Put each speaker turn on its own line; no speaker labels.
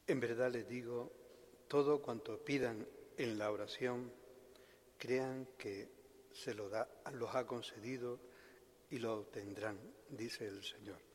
En verdad les digo, todo cuanto pidan en la oración, crean que los ha concedido y lo obtendrán, dice el Señor.